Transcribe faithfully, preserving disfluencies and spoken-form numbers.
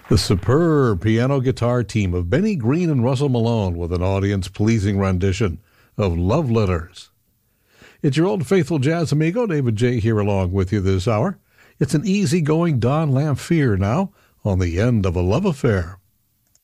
The superb piano guitar team of Benny Green and Russell Malone with an audience-pleasing rendition of Love Letters. It's your old faithful jazz amigo, David J. here along with you this hour. It's an easy-going Don Lamphere now on the end of a love affair.